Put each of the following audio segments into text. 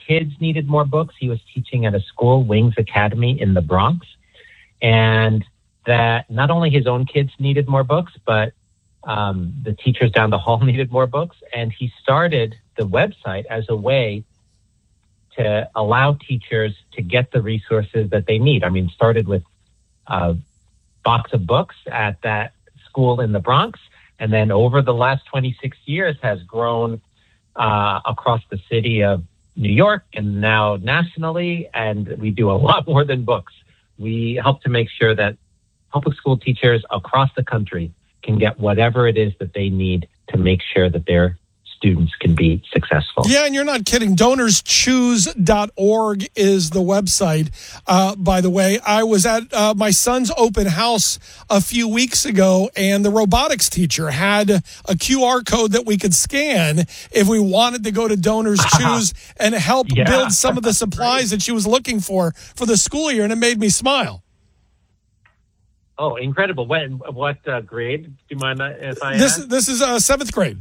kids needed more books. He was teaching at a school, Wings Academy in the Bronx, and that not only his own kids needed more books, but the teachers down the hall needed more books. And he started the website as a way to allow teachers to get the resources that they need. I mean, started with a box of books at that school in the Bronx, and then over the last 26 years has grown across the city of New York and now nationally. And we do a lot more than books. We help to make sure that public school teachers across the country can get whatever it is that they need to make sure that their students can be successful. Yeah, and you're not kidding. DonorsChoose.org is the website. By the way, I was at my son's open house a few weeks ago, and the robotics teacher had a QR code that we could scan if we wanted to go to Donors Choose and help build some of the supplies that she was looking for the school year, and it made me smile. Oh, incredible. What grade? Do you mind if I ask? This is 7th grade.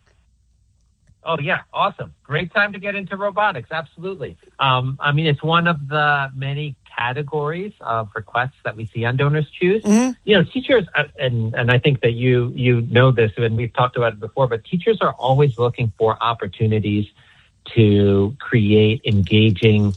Oh, yeah. Awesome. Great time to get into robotics. Absolutely. I mean, it's one of the many categories of requests that we see on Donors Choose. Mm-hmm. You know, teachers, and I think that you know this, and we've talked about it before, but teachers are always looking for opportunities to create engaging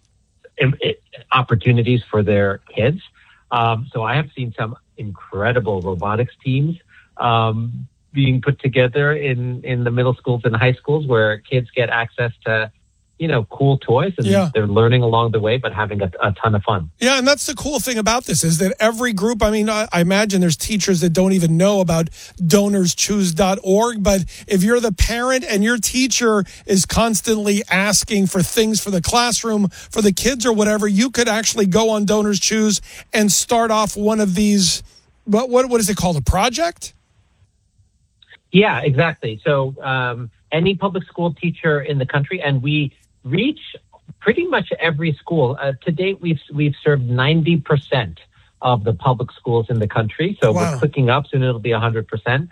opportunities for their kids. So I have seen some incredible robotics teams being put together in the middle schools and high schools where kids get access to, you know, cool toys, and they're learning along the way, but having a ton of fun. Yeah, and that's the cool thing about this is that every group, I mean, I imagine there's teachers that don't even know about DonorsChoose.org, but if you're the parent and your teacher is constantly asking for things for the classroom, for the kids or whatever, you could actually go on Donors Choose and start off one of these, what is it called, a project? Yeah, exactly. So any public school teacher in the country, and we reach pretty much every school. To date, we've served 90% of the public schools in the country. So we're clicking up, soon it'll be 100%.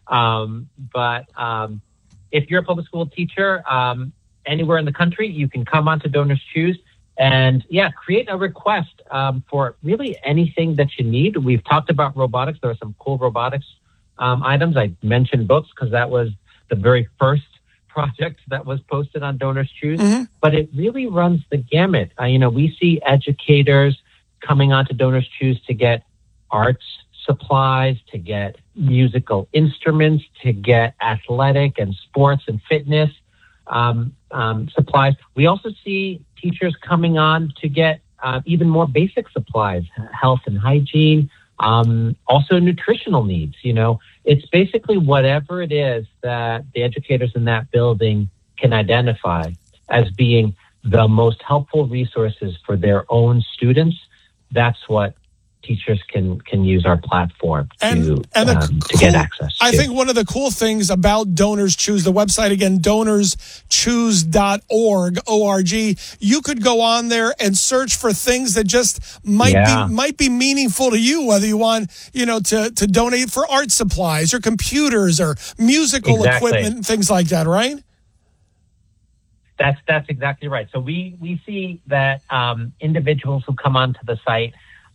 But if you're a public school teacher anywhere in the country, you can come on to Donors Choose and create a request for really anything that you need. We've talked about robotics. There are some cool robotics items. I mentioned books because that was the very first project that was posted on Donors Choose, but it really runs the gamut. We see educators coming onto Donors Choose to get arts supplies, to get musical instruments, to get athletic and sports and fitness supplies. We also see teachers coming on to get even more basic supplies, health and hygiene, also nutritional needs. It's basically whatever it is that the educators in that building can identify as being the most helpful resources for their own students. That's what teachers can use our platform to get access to. I think one of the cool things about Donors Choose, the website again, DonorsChoose.org, O-R-G, you could go on there and search for things that just might be meaningful to you, whether you want, to donate for art supplies or computers or musical equipment and things like that, right? That's exactly right. So we see that individuals who come onto the site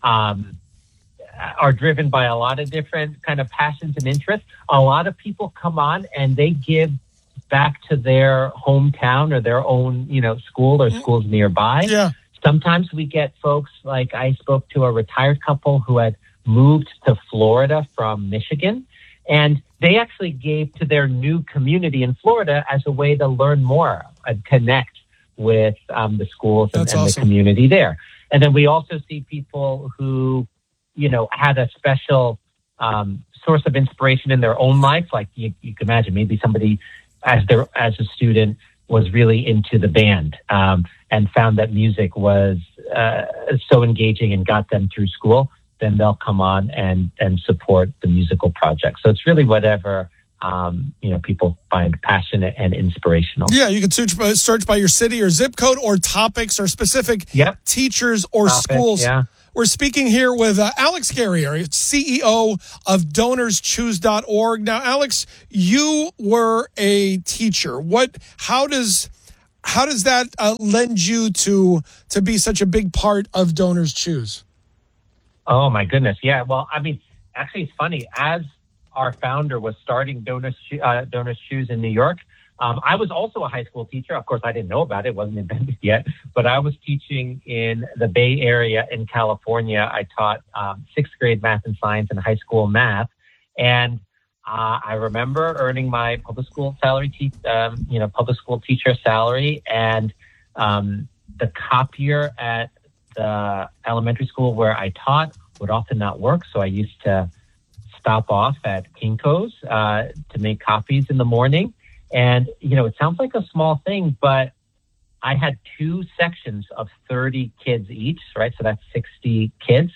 are driven by a lot of different kind of passions and interests. A lot of people come on and they give back to their hometown or their own, school or schools nearby. Yeah. Sometimes we get folks, like I spoke to a retired couple who had moved to Florida from Michigan, and they actually gave to their new community in Florida as a way to learn more and connect with the schools and the community there. And then we also see people who, had a special source of inspiration in their own life. Like you can imagine, maybe somebody as a student was really into the band and found that music was so engaging and got them through school. Then they'll come on and support the musical project. So it's really whatever people find passionate and inspirational. Yeah, you can search by your city or zip code or topics or specific teachers or schools. Yeah. We're speaking here with Alex Guerrier, CEO of DonorsChoose.org. Now, Alex, you were a teacher. How does How does that lend you to be such a big part of Donors Choose? Oh, my goodness. Yeah. Well, I mean, actually, it's funny. As our founder was starting Donors Choose in New York, I was also a high school teacher. Of course, I didn't know about it. It wasn't invented yet. But I was teaching in the Bay Area in California. I taught sixth grade math and science and high school math. And I remember earning my public school salary, public school teacher salary. And the copier at the elementary school where I taught would often not work. So I used to stop off at Kinko's to make copies in the morning. And, it sounds like a small thing, but I had 2 sections of 30 kids each, right? So that's 60 kids.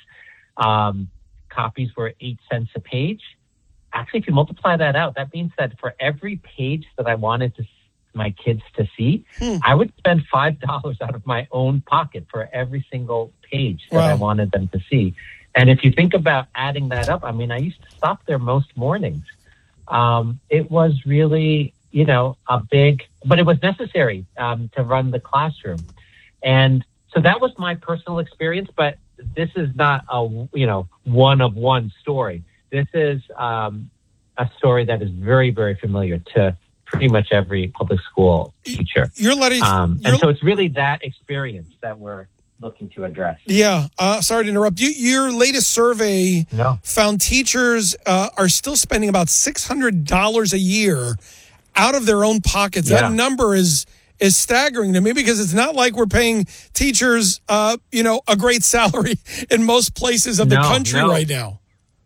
Copies were 8 cents a page. Actually, if you multiply that out, that means that for every page that I wanted my kids to see, I would spend $5 out of my own pocket for every single page that I wanted them to see. And if you think about adding that up, I mean, I used to stop there most mornings. It was really, a big, but it was necessary to run the classroom. And so that was my personal experience, but this is not a, one-of-one story. This is a story that is very, very familiar to pretty much every public school teacher. And so it's really that experience that we're looking to address. Yeah. Sorry to interrupt you. Your latest survey found teachers are still spending about $600 a year out of their own pockets. Yeah. That number is staggering to me because it's not like we're paying teachers, a great salary in most places of the country right now.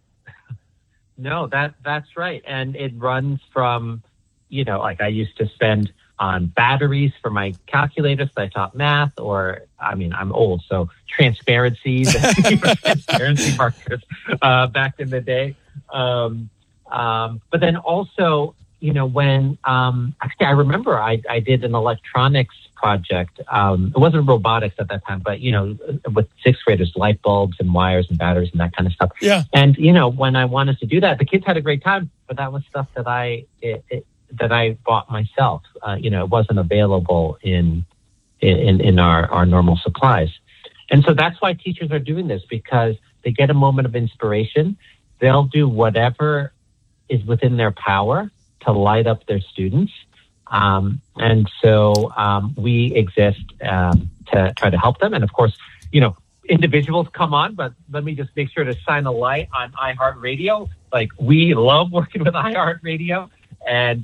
No, that's right. And it runs from, like I used to spend on batteries for my calculators that I taught math, or, I'm old, so transparencies and transparency markers back in the day. But then also, when actually I remember I did an electronics project. It wasn't robotics at that time, but, with sixth graders, light bulbs and wires and batteries and that kind of stuff. Yeah. And, when I wanted to do that, the kids had a great time, but that was stuff that I bought myself. It wasn't available in our normal supplies. And so that's why teachers are doing this, because they get a moment of inspiration. They'll do whatever is within their power to light up their students. And so we exist to try to help them. And of course, individuals come on, but let me just make sure to shine a light on iHeartRadio. Like, we love working with iHeartRadio. And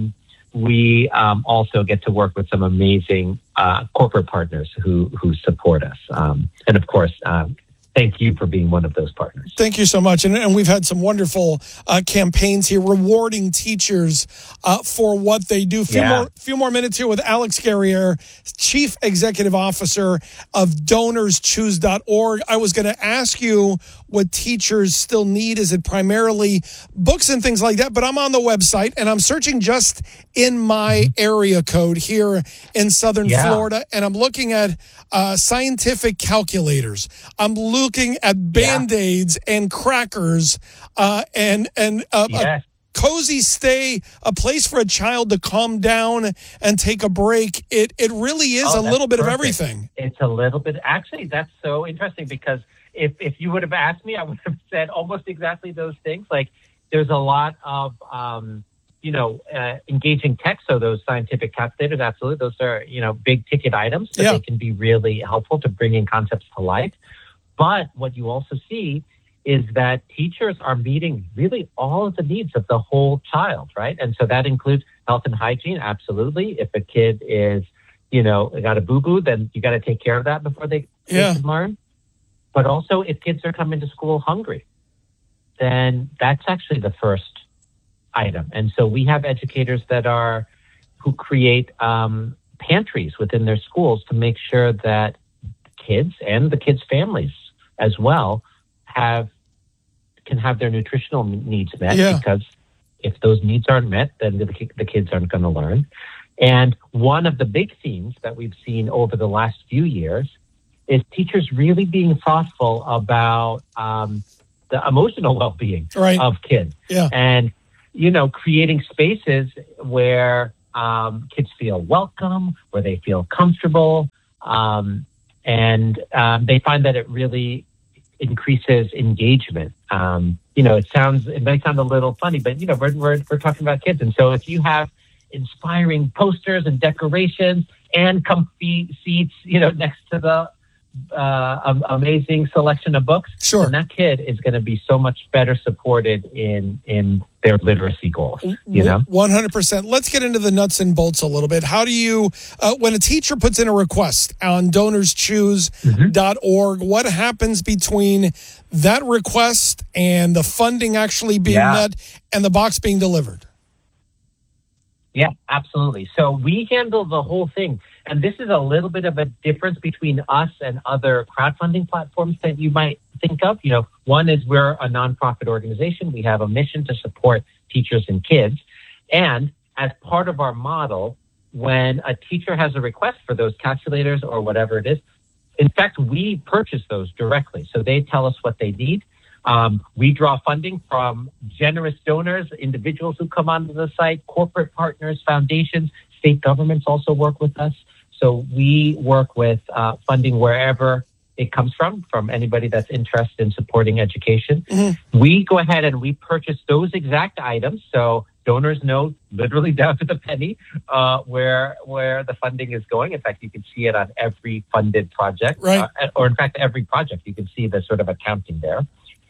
we also get to work with some amazing corporate partners who support us. And of course, thank you for being one of those partners. Thank you so much. And we've had some wonderful campaigns here rewarding teachers for what they do. Few more minutes here with Alex Guerriere, Chief Executive Officer of DonorsChoose.org. I was going to ask you what teachers still need. Is it primarily books and things like that? But I'm on the website and I'm searching just in my area code here in Southern Florida, and I'm looking at scientific calculators. I'm looking at Band-Aids and crackers and a cozy stay, a place for a child to calm down and take a break. It really is a little bit of everything. It's a little bit. Actually, that's so interesting, because if you would have asked me, I would have said almost exactly those things. Like, there's a lot of, engaging text. So those scientific calculators, absolutely. Those are, big ticket items. So they can be really helpful to bringing concepts to life. But what you also see is that teachers are meeting really all of the needs of the whole child, right? And so that includes health and hygiene, absolutely. If a kid is, got a boo-boo, then you got to take care of that before they can learn. But also, if kids are coming to school hungry, then that's actually the first item. And so we have educators who create pantries within their schools to make sure that kids and the kids' families as well can have their nutritional needs met, because if those needs aren't met, then the kids aren't going to learn. And one of the big themes that we've seen over the last few years is teachers really being thoughtful about the emotional well-being of kids. Yeah. And, creating spaces where kids feel welcome, where they feel comfortable, and they find that it really increases engagement. It might sound a little funny, but we're talking about kids, and so if you have inspiring posters and decorations and comfy seats, next to the amazing selection of books, sure, and that kid is going to be so much better supported in their literacy goals. 100%. Let's get into the nuts and bolts a little bit. How do you, when a teacher puts in a request on DonorsChoose.org, what happens between that request and the funding actually being met and the box being delivered? Yeah, absolutely. So we handle the whole thing. And this is a little bit of a difference between us and other crowdfunding platforms that you might think of. One is we're a nonprofit organization. We have a mission to support teachers and kids. And as part of our model, when a teacher has a request for those calculators or whatever it is, in fact, we purchase those directly. So they tell us what they need. We draw funding from generous donors, individuals who come onto the site, corporate partners, foundations, state governments also work with us. So we work with funding wherever it comes from anybody that's interested in supporting education. Mm-hmm. We go ahead and we purchase those exact items. So donors know literally down to the penny where the funding is going. In fact, you can see it on every funded project, right? Or in fact, every project, you can see the sort of accounting there.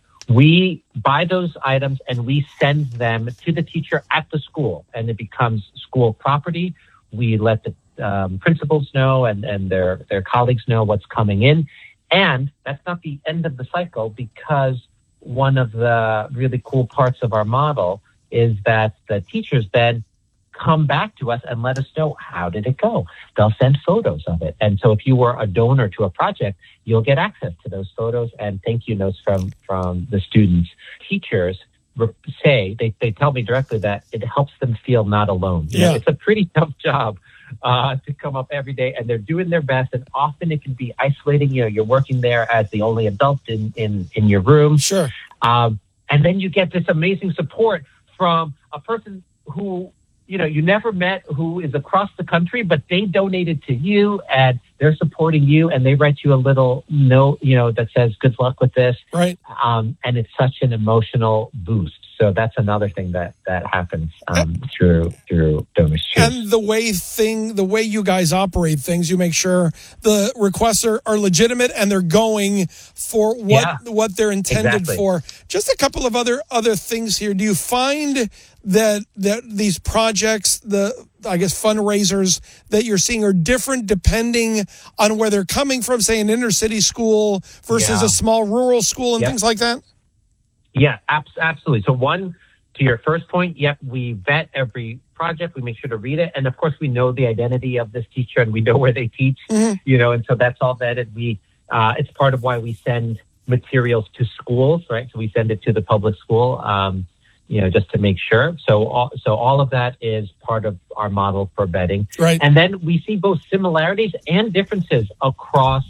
We buy those items and we send them to the teacher at the school, and it becomes school property. We let the principals know and their colleagues know what's coming in. And that's not the end of the cycle, because one of the really cool parts of our model is that the teachers then come back to us and let us know, how did it go? They'll send photos of it. And so if you were a donor to a project, you'll get access to those photos and thank you notes from the students. Teachers say, they tell me directly that it helps them feel not alone. It's a pretty tough job to come up every day, and they're doing their best. And often it can be isolating. You're working there as the only adult in your room. Sure. And then you get this amazing support from a person who, you never met, who is across the country, but they donated to you and they're supporting you, and they write you a little note, that says, good luck with this. Right. And it's such an emotional boost. So that's another thing that happens through Donors Choose. And the way you guys operate things, you make sure the requests are legitimate and they're going for what they're intended for. Just a couple of other things here. Do you find that these projects, fundraisers that you're seeing, are different depending on where they're coming from, say an inner city school versus a small rural school and things like that? Yeah, absolutely. So one, to your first point, we vet every project. We make sure to read it. And of course, we know the identity of this teacher and we know where they teach, and so that's all vetted. It's part of why we send materials to schools, right? So we send it to the public school, just to make sure. So all of that is part of our model for vetting. Right. And then we see both similarities and differences across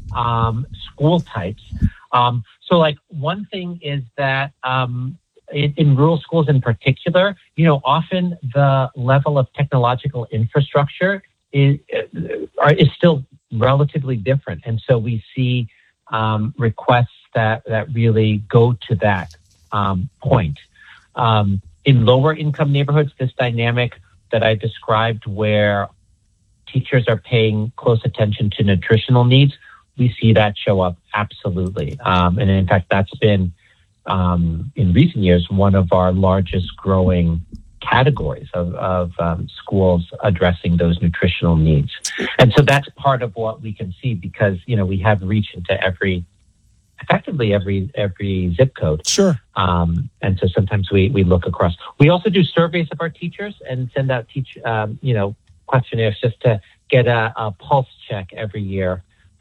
school types. So one thing is that in rural schools in particular, often the level of technological infrastructure is still relatively different. And so we see requests that really go to that point. In lower income neighborhoods, this dynamic that I described, where teachers are paying close attention to nutritional needs, we see that show up absolutely. And in fact, that's been, in recent years, one of our largest growing categories of schools addressing those nutritional needs. And so that's part of what we can see, because, we have reach into effectively every zip code. Sure. And so sometimes we look across. We also do surveys of our teachers and send out questionnaires just to get a pulse check every year.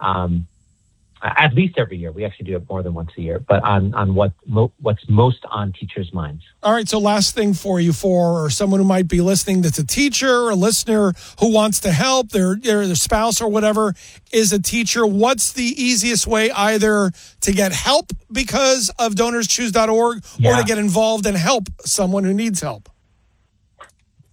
At least every year. We actually do it more than once a year, but on what's most on teachers' minds. All right. So last thing for someone who might be listening that's a teacher or a listener who wants to help, their spouse or whatever is a teacher. What's the easiest way either to get help because of DonorsChoose.org or to get involved and help someone who needs help?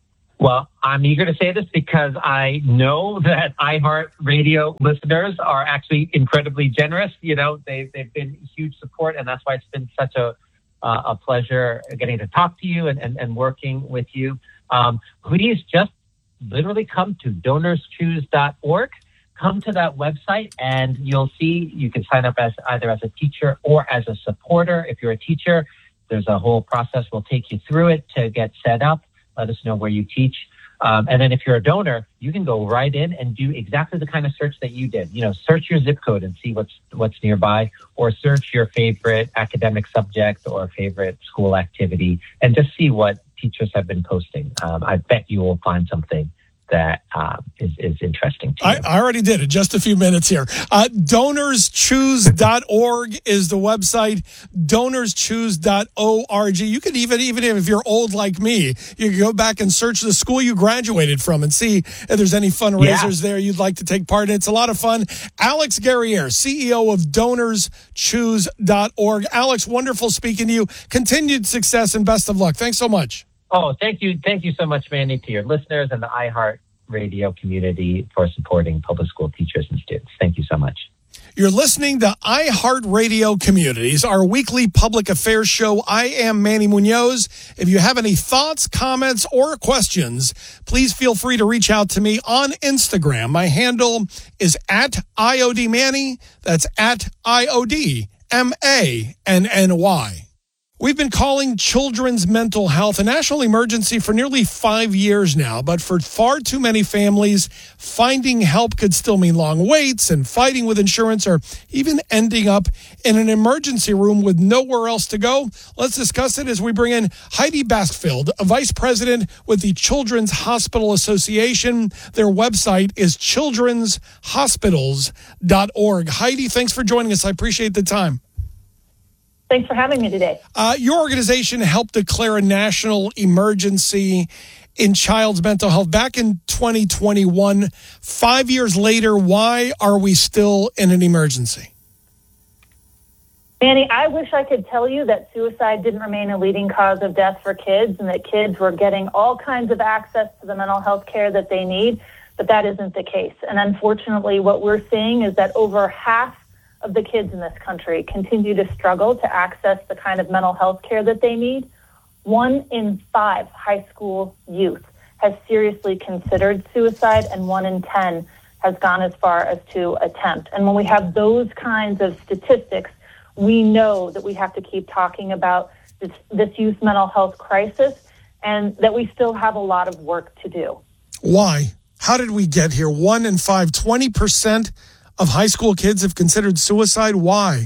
Well, I'm eager to say this because I know that iHeartRadio listeners are actually incredibly generous. You know, they've been huge support, and that's why it's been such a pleasure getting to talk to you and working with you. Please just literally come to DonorsChoose.org. Come to that website, and you'll see you can sign up as either as a teacher or as a supporter. If you're a teacher, there's a whole process. We'll take you through it to get set up. Let us know where you teach. And then if you're a donor, you can go right in and do exactly the kind of search that you did. You know, search your zip code and see what's nearby, or search your favorite academic subject or favorite school activity and just see what teachers have been posting. I bet you will find something that is interesting to you. I already did it. Just a few minutes here. DonorsChoose.org is the website. DonorsChoose.org. You can even if you're old like me, you can go back and search the school you graduated from and see if there's any fundraisers there you'd like to take part in. It's a lot of fun. Alex Guerriere, CEO of DonorsChoose.org. Alex, wonderful speaking to you. Continued success and best of luck. Thanks so much. Oh, thank you. Thank you so much, Manny, to your listeners and the iHeartRadio community for supporting public school teachers and students. Thank you so much. You're listening to iHeartRadio Communities, our weekly public affairs show. I am Manny Munoz. If you have any thoughts, comments, or questions, please feel free to reach out to me on Instagram. My handle is @IODManny. That's @IODMANNY. We've been calling children's mental health a national emergency for nearly 5 years now, but for far too many families, finding help could still mean long waits and fighting with insurance or even ending up in an emergency room with nowhere else to go. Let's discuss it as we bring in Heidi Baskfield, a vice president with the Children's Hospital Association. Their website is childrenshospitals.org. Heidi, thanks for joining us. I appreciate the time. Thanks for having me today. Your organization helped declare a national emergency in child's mental health back in 2021. 5 years later, why are we still in an emergency? Manny, I wish I could tell you that suicide didn't remain a leading cause of death for kids and that kids were getting all kinds of access to the mental health care that they need, but that isn't the case. And unfortunately, what we're seeing is that over half of the kids in this country continue to struggle to access the kind of mental health care that they need. 1 in 5 high school youth has seriously considered suicide, and 1 in 10 has gone as far as to attempt. And when we have those kinds of statistics, we know that we have to keep talking about this youth mental health crisis and that we still have a lot of work to do. Why? How did we get here? 1 in 5, 20% of high school kids have considered suicide. Why?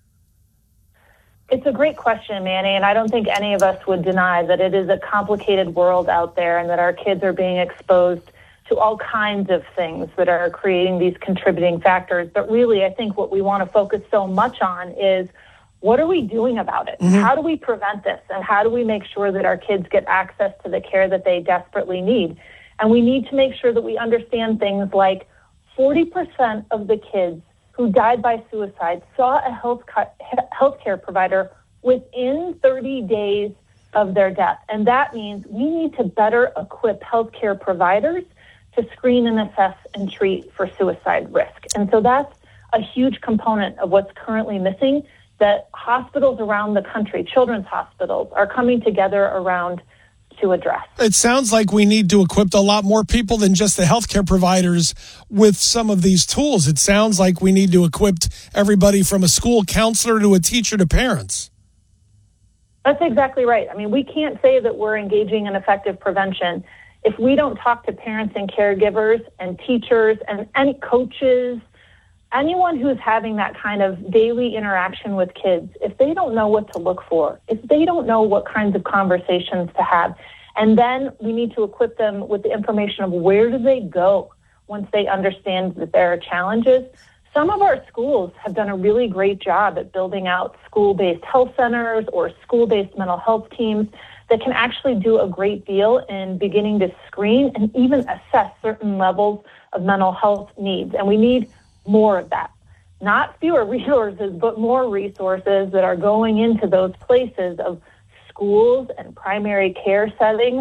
It's a great question, Manny, and I don't think any of us would deny that it is a complicated world out there and that our kids are being exposed to all kinds of things that are creating these contributing factors. But really, I think what we want to focus so much on is what are we doing about it? Mm-hmm. How do we prevent this? And how do we make sure that our kids get access to the care that they desperately need? And we need to make sure that we understand things like 40% of the kids who died by suicide saw a healthcare provider within 30 days of their death. And that means we need to better equip healthcare providers to screen and assess and treat for suicide risk. And so that's a huge component of what's currently missing, that hospitals around the country, children's hospitals, are coming together around to address. It sounds like we need to equip a lot more people than just the healthcare providers with some of these tools. It sounds like we need to equip everybody from a school counselor to a teacher to parents. That's exactly right. I mean, we can't say that we're engaging in effective prevention if we don't talk to parents and caregivers and teachers and any coaches, anyone who's having that kind of daily interaction with kids. If they don't know what to look for, if they don't know what kinds of conversations to have, and then we need to equip them with the information of where do they go once they understand that there are challenges. Some of our schools have done a really great job at building out school-based health centers or school-based mental health teams that can actually do a great deal in beginning to screen and even assess certain levels of mental health needs. And we need more of that. Not fewer resources, but more resources that are going into those places of schools and primary care settings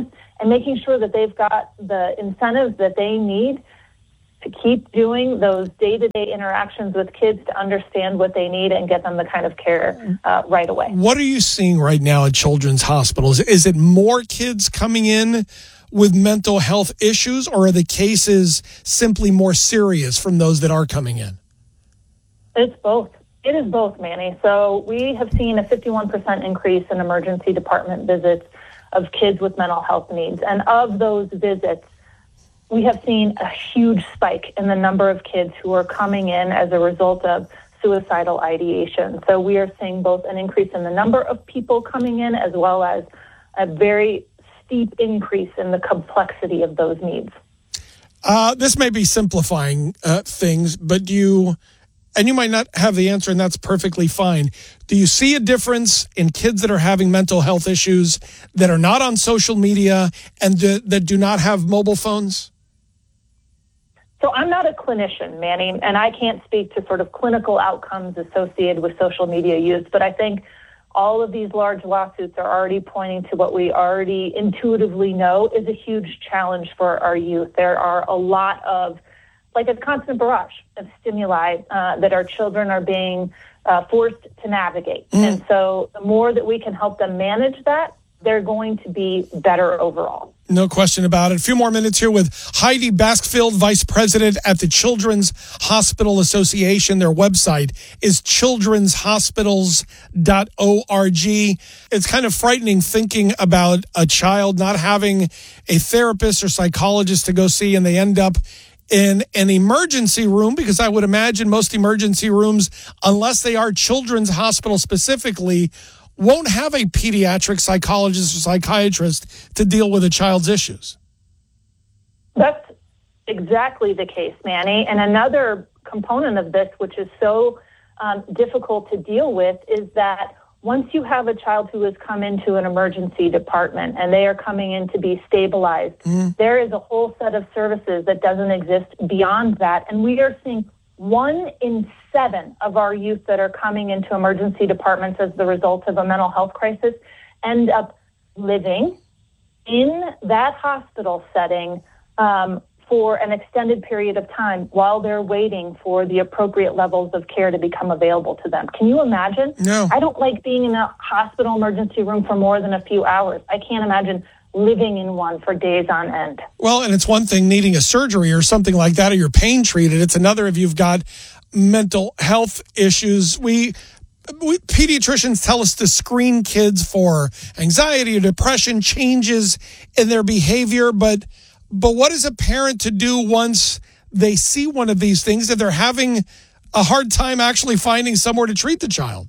and making sure that they've got the incentives that they need to keep doing those day-to-day interactions with kids to understand what they need and get them the kind of care right away. What are you seeing right now at children's hospitals? Is it more kids coming in with mental health issues, or are the cases simply more serious from those that are coming in? It's both. It is both, Manny. So we have seen a 51% increase in emergency department visits of kids with mental health needs. And of those visits, we have seen a huge spike in the number of kids who are coming in as a result of suicidal ideation. So we are seeing both an increase in the number of people coming in as well as a very steep increase in the complexity of those needs. This may be simplifying things, but and you might not have the answer, and that's perfectly fine. Do you see a difference in kids that are having mental health issues that are not on social media and that do not have mobile phones? So I'm not a clinician, Manny, and I can't speak to sort of clinical outcomes associated with social media use, but I think all of these large lawsuits are already pointing to what we already intuitively know is a huge challenge for our youth. There are a lot of, like a constant barrage of stimuli that our children are being forced to navigate. And so the more that we can help them manage that, they're going to be better overall. No question about it. A few more minutes here with Heidi Baskfield, Vice President at the Children's Hospital Association. Their website is childrenshospitals.org. It's kind of frightening thinking about a child not having a therapist or psychologist to go see, and they end up in an emergency room, because I would imagine most emergency rooms, unless they are children's hospital specifically, won't have a pediatric psychologist or psychiatrist to deal with a child's issues. That's exactly the case, Manny. And another component of this, which is so difficult to deal with, is that once you have a child who has come into an emergency department and they are coming in to be stabilized, there is a whole set of services that doesn't exist beyond that. And we are seeing 1 in 7 of our youth that are coming into emergency departments as the result of a mental health crisis end up living in that hospital setting for an extended period of time while they're waiting for the appropriate levels of care to become available to them. Can you imagine? No. I don't like being in a hospital emergency room for more than a few hours. I can't imagine living in one for days on end. Well, and it's one thing needing a surgery or something like that, or you're pain treated. It's another if you've got mental health issues. We pediatricians tell us to screen kids for anxiety or depression, changes in their behavior, but what is a parent to do once they see one of these things if they're having a hard time actually finding somewhere to treat the child?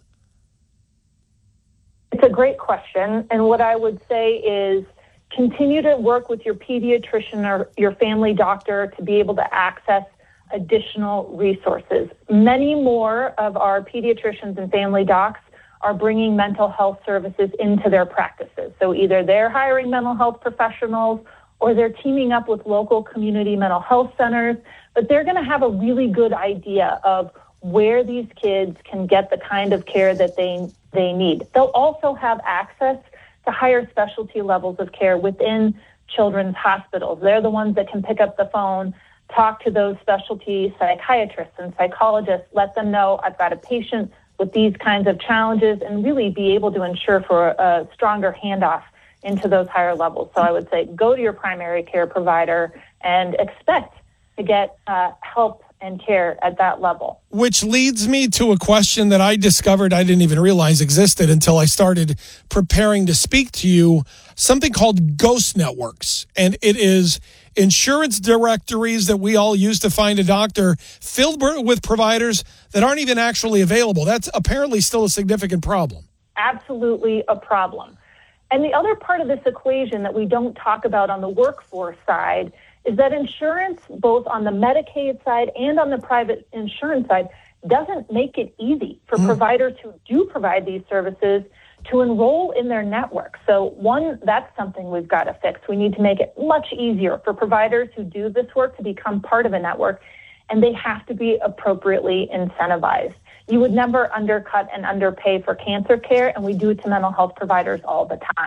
It's a great question. And what I would say is continue to work with your pediatrician or your family doctor to be able to access additional resources. Many more of our pediatricians and family docs are bringing mental health services into their practices. So either they're hiring mental health professionals or they're teaming up with local community mental health centers, but they're going to have a really good idea of where these kids can get the kind of care that they need. They'll also have access to higher specialty levels of care within children's hospitals. They're the ones that can pick up the phone, talk to those specialty psychiatrists and psychologists, let them know I've got a patient with these kinds of challenges, and really be able to ensure for a stronger handoff into those higher levels. So I would say go to your primary care provider and expect to get help and care at that level. Which leads me to a question that I discovered I didn't even realize existed until I started preparing to speak to you, something called ghost networks. And it is insurance directories that we all use to find a doctor filled with providers that aren't even actually available. That's apparently still a significant problem. Absolutely a problem. And the other part of this equation that we don't talk about on the workforce side is that insurance, both on the Medicaid side and on the private insurance side, doesn't make it easy for providers who do provide these services to enroll in their network. So one, that's something we've got to fix. We need to make it much easier for providers who do this work to become part of a network, and they have to be appropriately incentivized. You would never undercut and underpay for cancer care, and we do it to mental health providers all the time.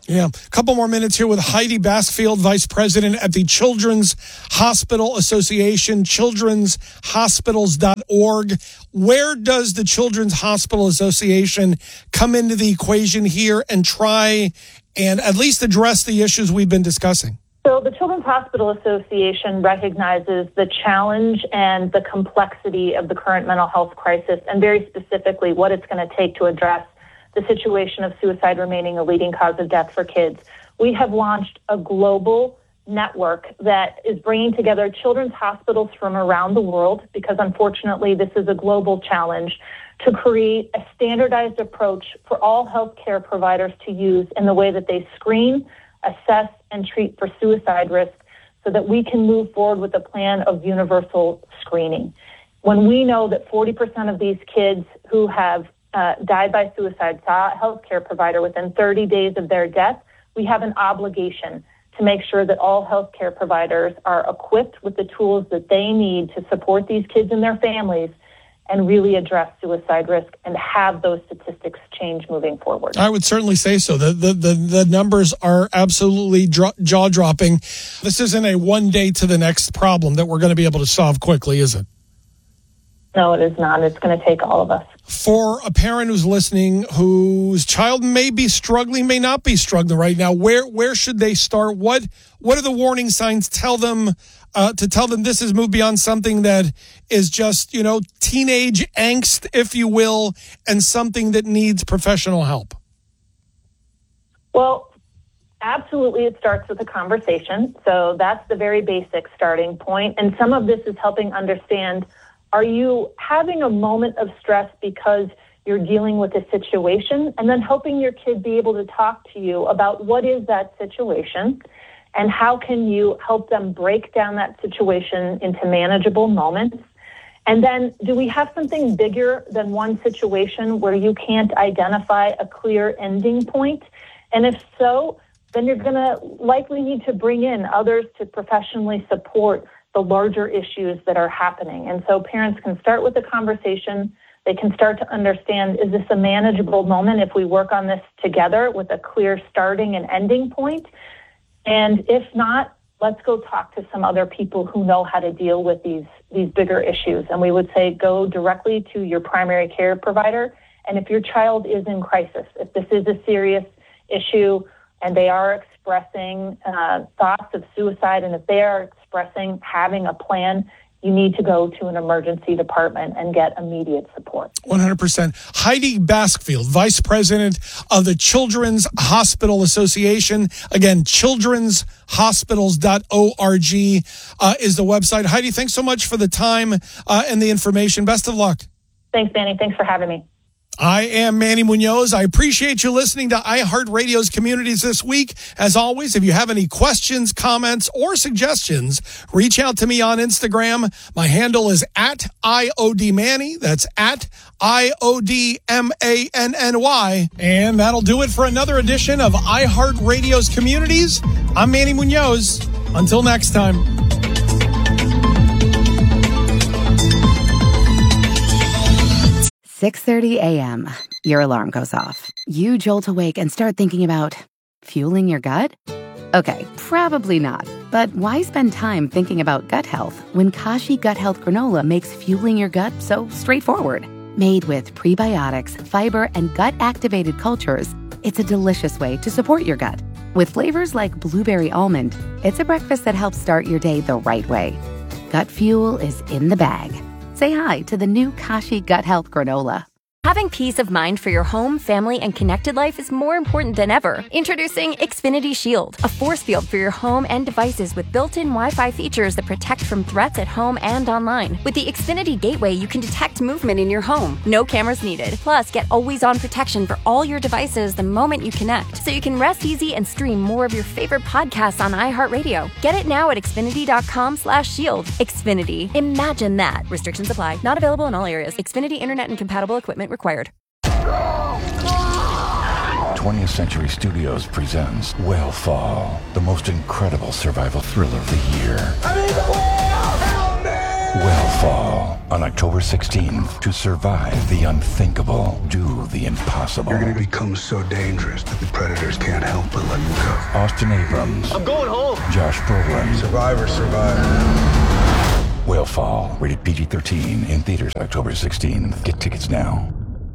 Yeah. A couple more minutes here with Heidi Baskfield, Vice President at the Children's Hospital Association, childrenshospitals.org. Where does the Children's Hospital Association come into the equation here and try and at least address the issues we've been discussing? So the Children's Hospital Association recognizes the challenge and the complexity of the current mental health crisis, and very specifically what it's going to take to address the situation of suicide remaining a leading cause of death for kids. We have launched a global network that is bringing together children's hospitals from around the world, because unfortunately this is a global challenge, to create a standardized approach for all healthcare providers to use in the way that they screen, assess, and treat for suicide risk, so that we can move forward with a plan of universal screening. When we know that 40% of these kids who have died by suicide saw a healthcare provider within 30 days of their death, we have an obligation to make sure that all healthcare providers are equipped with the tools that they need to support these kids and their families and really address suicide risk and have those statistics change moving forward. I would certainly say so. The numbers are absolutely jaw-dropping. This isn't a one day to the next problem that we're going to be able to solve quickly, is it? No, it is not. It's going to take all of us. For a parent who's listening, whose child may be struggling, may not be struggling right now, where should they start? What are the warning signs? Tell them this has moved beyond something that is just, teenage angst, if you will, and something that needs professional help. Well, absolutely, it starts with a conversation. So that's the very basic starting point. And some of this is helping understand, are you having a moment of stress because you're dealing with a situation? And then helping your kid be able to talk to you about what is that situation and how can you help them break down that situation into manageable moments? And then do we have something bigger than one situation where you can't identify a clear ending point? And if so, then you're going to likely need to bring in others to professionally support the larger issues that are happening. And so parents can start with a conversation. They can start to understand, is this a manageable moment if we work on this together with a clear starting and ending point? And if not, let's go talk to some other people who know how to deal with these bigger issues. And we would say go directly to your primary care provider. And if your child is in crisis, if this is a serious issue and they are expressing thoughts of suicide, and if they are expressing having a plan, you need to go to an emergency department and get immediate support. 100%. Heidi Baskfield, Vice President of the Children's Hospital Association. Again, childrenshospitals.org is the website. Heidi, thanks so much for the time and the information. Best of luck. Thanks, Manny. Thanks for having me. I am Manny Munoz. I appreciate you listening to iHeartRadio's Communities This Week. As always, if you have any questions, comments, or suggestions, reach out to me on Instagram. My handle is @IODManny. That's @IODMANNY. And that'll do it for another edition of iHeartRadio's Communities. I'm Manny Munoz. Until next time. 6:30 a.m. Your alarm goes off. You jolt awake and start thinking about fueling your gut? Okay, probably not. But why spend time thinking about gut health when Kashi Gut Health Granola makes fueling your gut so straightforward? Made with prebiotics, fiber, and gut-activated cultures, it's a delicious way to support your gut. With flavors like blueberry almond, it's a breakfast that helps start your day the right way. Gut fuel is in the bag. Say hi to the new Kashi Gut Health Granola. Having peace of mind for your home, family, and connected life is more important than ever. Introducing Xfinity Shield, a force field for your home and devices with built-in Wi-Fi features that protect from threats at home and online. With the Xfinity Gateway, you can detect movement in your home. No cameras needed. Plus, get always-on protection for all your devices the moment you connect, so you can rest easy and stream more of your favorite podcasts on iHeartRadio. Get it now at Xfinity.com/shield. Xfinity. Imagine that. Restrictions apply. Not available in all areas. Xfinity Internet and compatible equipment required. 20th Century Studios presents Whale Fall, the most incredible survival thriller of the year. Wellfall on October 16th. To survive the unthinkable, do the impossible. You're going to become so dangerous that the predators can't help but let you go. Austin Abrams. I'm going home. Josh Brolin. Survivor, survive. Wellfall, rated PG-13, in theaters October 16th. Get tickets now.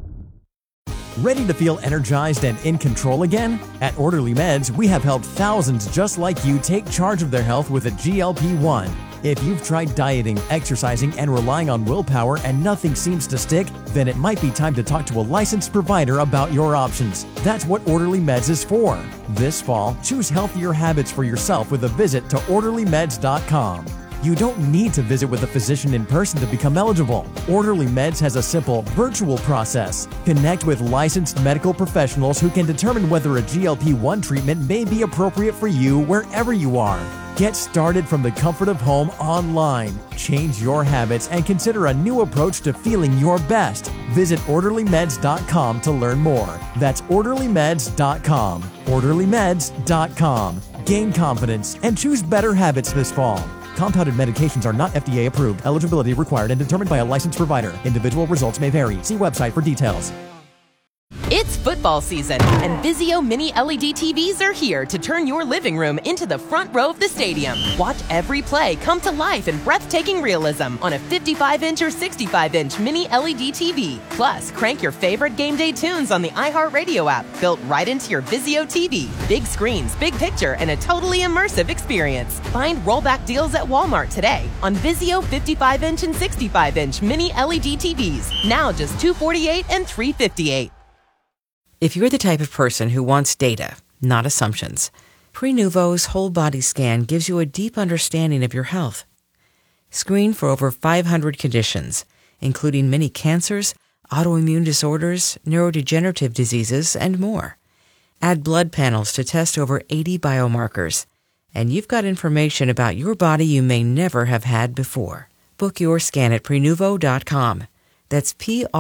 Ready to feel energized and in control again? At Orderly Meds, we have helped thousands just like you take charge of their health with a GLP-1. If you've tried dieting, exercising, and relying on willpower and nothing seems to stick, then it might be time to talk to a licensed provider about your options. That's what Orderly Meds is for. This fall, choose healthier habits for yourself with a visit to orderlymeds.com. You don't need to visit with a physician in person to become eligible. Orderly Meds has a simple, virtual process. Connect with licensed medical professionals who can determine whether a GLP-1 treatment may be appropriate for you wherever you are. Get started from the comfort of home online. Change your habits and consider a new approach to feeling your best. Visit orderlymeds.com to learn more. That's orderlymeds.com. orderlymeds.com. Gain confidence and choose better habits this fall. Compounded medications are not FDA approved. Eligibility required and determined by a licensed provider. Individual results may vary. See website for details. It's football season, and Vizio Mini LED TVs are here to turn your living room into the front row of the stadium. Watch every play come to life in breathtaking realism on a 55-inch or 65-inch Mini LED TV. Plus, crank your favorite game day tunes on the iHeartRadio app, built right into your Vizio TV. Big screens, big picture, and a totally immersive experience. Find rollback deals at Walmart today on Vizio 55-inch and 65-inch Mini LED TVs. Now just $248 and $358. If you're the type of person who wants data, not assumptions, Prenuvo's whole body scan gives you a deep understanding of your health. Screen for over 500 conditions, including many cancers, autoimmune disorders, neurodegenerative diseases, and more. Add blood panels to test over 80 biomarkers, and you've got information about your body you may never have had before. Book your scan at Prenuvo.com. That's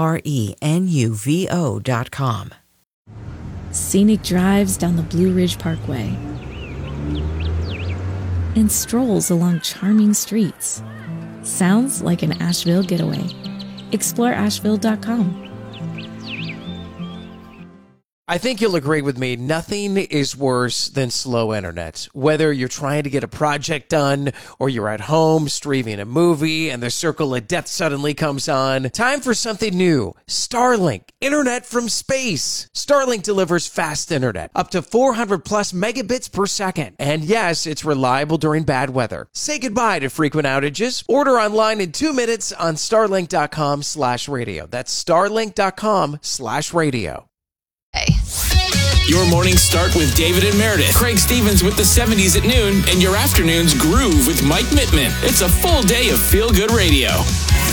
Prenuvo.com. Scenic drives down the Blue Ridge Parkway and strolls along charming streets. Sounds like an Asheville getaway. Explore Asheville.com. I think you'll agree with me, nothing is worse than slow internet. Whether you're trying to get a project done or you're at home streaming a movie and the circle of death suddenly comes on, time for something new. Starlink, internet from space. Starlink delivers fast internet, up to 400 plus megabits per second. And yes, it's reliable during bad weather. Say goodbye to frequent outages. Order online in 2 minutes on starlink.com/radio. That's starlink.com/radio. Your mornings start with David and Meredith, Craig Stevens with the 70s at noon, and your afternoons groove with Mike Mittman. It's a full day of feel-good radio.